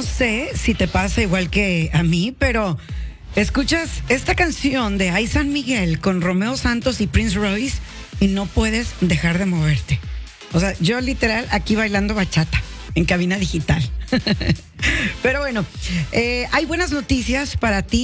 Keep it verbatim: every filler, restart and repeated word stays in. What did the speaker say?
sé si te pasa igual que a mí, pero escuchas esta canción de Ay San Miguel con Romeo Santos y Prince Royce y no puedes dejar de moverte. O sea, yo literal aquí bailando bachata en cabina digital. Pero bueno, eh, hay buenas noticias para ti.